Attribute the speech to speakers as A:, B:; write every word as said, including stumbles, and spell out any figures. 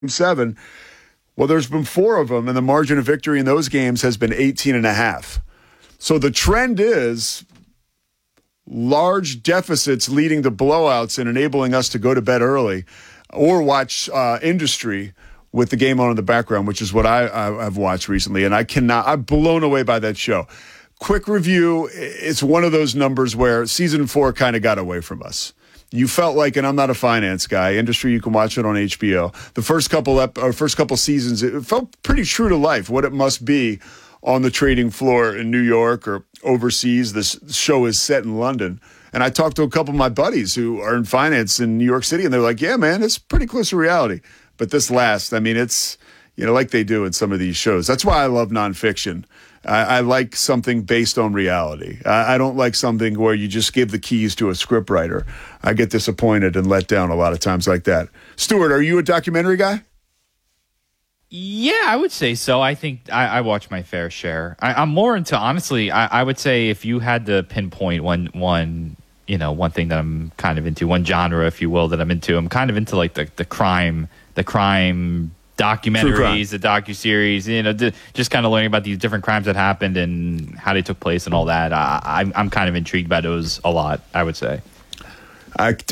A: seven. Well, there's been four of them, and the margin of victory in those games has been eighteen and a half. So the trend is large deficits leading to blowouts and enabling us to go to bed early or watch uh, industry with the game on in the background, which is what I, I, I've watched recently. And I cannot, I'm blown away by that show. Quick review. It's one of those numbers where season four kind of got away from us. You felt like, and I'm not a finance guy, industry, you can watch it on H B O. The first couple ep- or first couple seasons, it felt pretty true to life, what it must be on the trading floor in New York or overseas. This show is set in London. And I talked to a couple of my buddies who are in finance in New York City, and they're like, yeah, man, it's pretty close to reality. But this last, I mean, it's, you know, like they do in some of these shows. That's why I love nonfiction. I, I like something based on reality. I, I don't like something where you just give the keys to a scriptwriter. I get disappointed and let down a lot of times like that. Stuart, are you a documentary guy?
B: Yeah, I would say so. I think I, I watch my fair share. I, I'm more into, honestly, I, I would say if you had to pinpoint one, one, you know, one thing that I'm kind of into, one genre, if you will, that I'm into, I'm kind of into like the, the crime, the crime documentaries, the docuseries, you know, d- just kind of learning about these different crimes that happened and how they took place and all that. I, I'm, I'm kind of intrigued by those a lot, I would say.
A: I